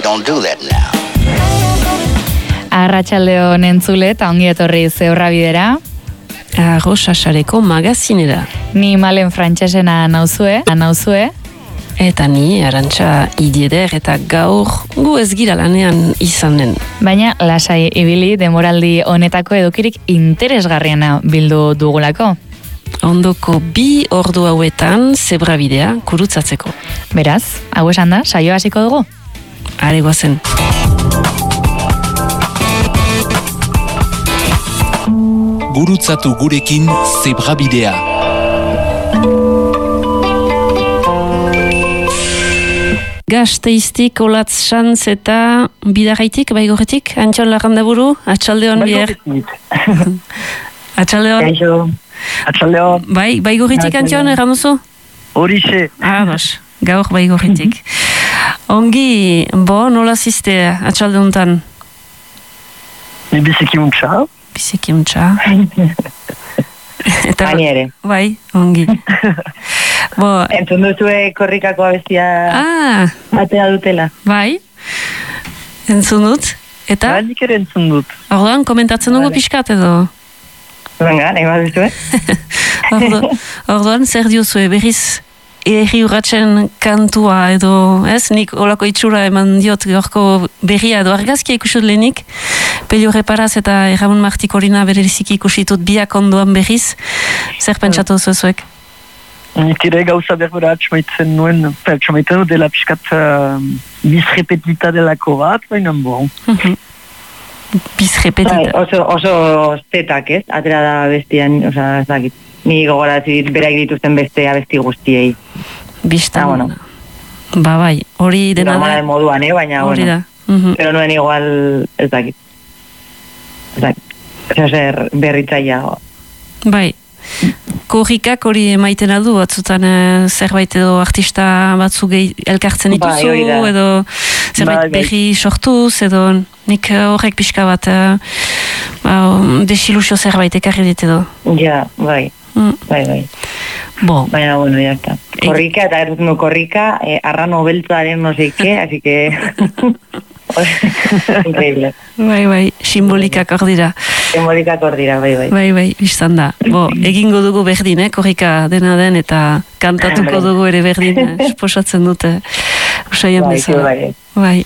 don't do that now. Arratsaldeon entzule eta ongi etorri Zebrabidera. Arrosasareko magazinera. Ni Malen Frantsesena nauzue. Eta ni Arantxa Idieder eta gaur gu ez gira lanean izanen. Baina lasai ibili demoraldi honetako edukirik interesgarriena bildu dugulako. Ondoko 2 ordu hauetan Zebrabidea kurutzatzeko. Beraz, hau esan da, saio hasiko dugu? Are goazen. Gurutzatu gurekin Zebrabidea. Gasteiztik, Olatz Santz eta Bidarraitik, Baigorretik, Antxon Larrandaburu, atxaldeon biher. Atxaldeon. Atxaldeon. Baigorretik Antxon, erran duzu? Horixe. Gaur Baigorretik. Ongi, nola ziste atxaldeuntan? Biziki untxa. Eta ere. Bai, ongi. Entzun duzue korrikako abestia atea dutela. Bai, entzun dut. Eta? Nik ere entzun dut. Orduan, komentatzen dugu pixkat edo? Venga, nahi bat duzue. Orduan, zer diozue, berriz erri urratzen kantua edo, ez? Nik olako itxura eman diot gorko berria edo argazkia ikusut lehenik. Pelio Reparaz eta Ramon Martikorina bereriziki ikusitut biak ondoan berriz. Zer pentsatu zuezuek? Nik ere gauza berbera atxamaiten nuen, dela piskat bizrepetita delako bat, baina bon. Bizrepetita. Oso zetak, ez? Atera da bestian, oza, ez dakit. Ni gogoratzit beraik dituzten beste abesti guztiei. Bistan. Ba bai, hori dena da. Normalen moduan, baina hori da. Pero nuen igual, ez dakit. Zer berritzaia. Bai. Korrikak hori emaiten aldu, batzutan zerbait edo artista batzu elkartzen dituzu, edo zerbait berri sortuz, edo nik horrek pixka bat desilusio zerbait ekarri dit edo. Ja, bai. Bai. Baina, jazta. Korrika, eta gertzen du korrika, arrano beltzaren no seike, así que... Increíble. Bai, simbolikak hor dira. Bai, biztan da. Egingo dugu berdin, korrika dena den, eta kantatuko dugu ere berdin, esposatzen dute. Usaian bezala. Bai.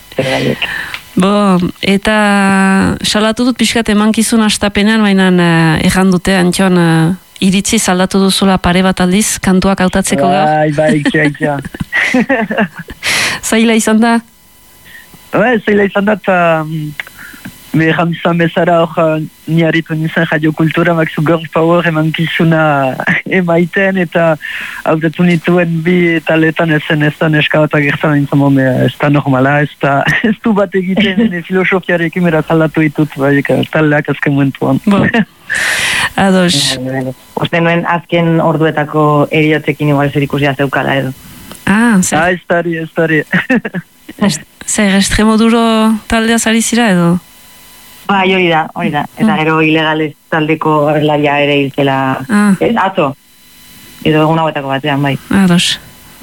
Eta salatu dut pixkat emankizun astapenean, baina erran dute, Antxon, iritzi aldatu duzula pare bat aldiz, kantuak hautatzeko gaur. Bai, kia. Zaila izan da? Zaila izan da, eta behar izan bezala hor niaritu nizan radio kultura, makzu girl power emankizuna emaiten, eta hautatu nituen bi taletan ezen eskabatak gertzen nintzen, ez da normala, ez du bat egiten filosofiarekin beraz aldatu ditut, taleak azken momentuan. Ados. Uste nuen azken orduetako eriotzekin igual zer ikusia zeukala edo. Zer. Ez tari. Zer, Extremoduro taldea zari zira edo? Bai, hori da. Eta gero ilegales taldeko arlaia ere hilzela. Atzo. Edo egun hauetako batean, bai. Ados.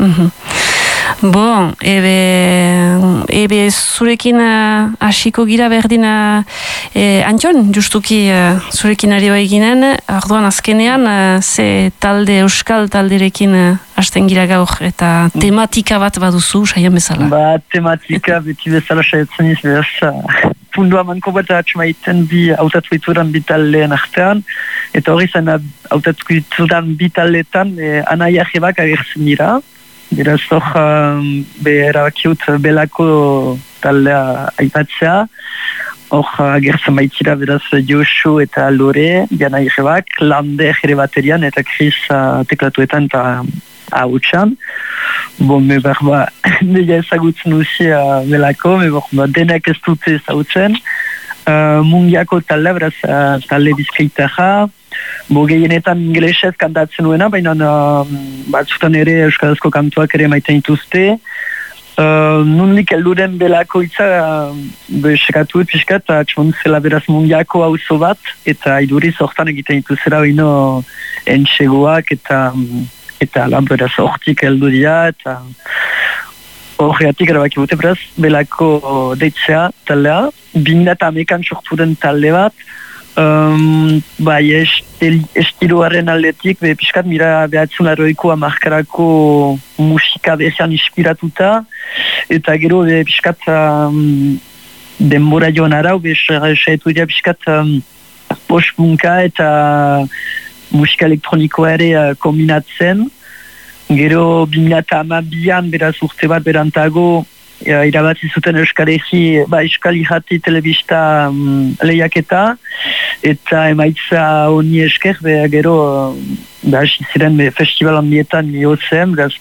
Ebe zurekin hasiko gira berdin Antxon, justuki zurekin ari bai ginen, orduan azkenean ze talde, euskal talderekin hasten gira gaur, eta tematika bat baduzu, saian bezala. Tematika beti bezala saietzen izbeaz, fundua manko bat atxamaiten bi autatuituran bi taldeen artean, eta hori zen autatuituran bi taldeetan anaia jebak agertzen dira. Beraz, hor erabakiut belako taldea aipatzea, hor agertzen baitira beraz Josu eta Lore, jana irrebak, Lande jere baterian eta Chris teklatuetan eta hautsan. Me behar nila ezagutzen duzia belako, denak ez dute ezagutzen. Mungiako taldea, beraz talde bizkaitarra, gehienetan ingelesez kantatzen nuena, baina batzutan ere euskarazko kantuak ere maiten dituzte. Nundik elduren belako itza sekatu epizkat, atxmontzela beraz mungiako hauzo bat, eta iduriz hortan egiten dituzera oino entxegoak eta beraz hortik eldu dira, eta Horregatik erabaki dute beraz, belako deitzea taldea, 2008an sortu den talde bat, bai estiloaren aldetik, piskat mira behatzen aroikoa markarako musika behian inspiratuta, eta gero piskat denbora joan arau, saiatu dira piskat post-punka eta musika elektronikoa ere kombinatzen. Gero 2012an beraz urte bat berantago irabazi zuten Euskal Irrati telebista lehiaketa eta emaitza honi esker gero hasi ziren festival handietan jotzen, beraz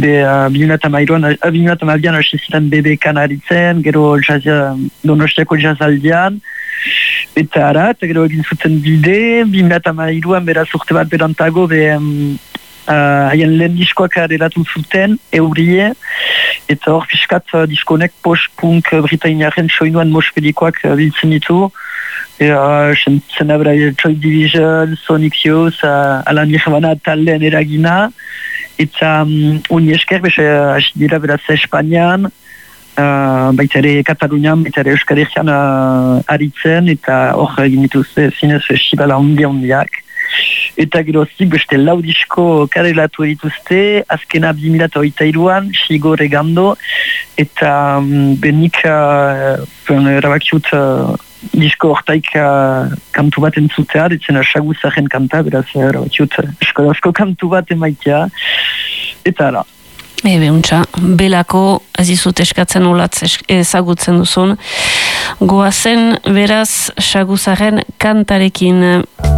2012an hasi ziren BBK-an aritzen, gero Donostiako jazaldian eta gero egin zuten bide, 2013an beraz urte bat berantago haien lehen diskoak eratu zuten, Eurie, eta hor piskat diskonek post-punk britainiaren soinuan mospedikoak biltzen ditu. Zena bera Joy Division, Sonic Youth, Alan Nirvana taldeen eragina, eta uni esker hasi dira beraz Espainian, baita ere Katalunian, baita ere Euskal Herrian aritzen, eta hor egin dituzte zinez festivala handiak. Eta geroztik beste lau disko karelatu dituzte, azkena 2008an, Xigo Regando, eta benik erabakiut disko hortaik kantu bat entzutea, ditzen Saguzaren kanta, beraz erabakiut eskolazko kantu bat emaitea, eta ala. Untxa, belako ez izut eskatzen olatz ezagutzen duzun, goazen beraz Saguzaren kantarekin.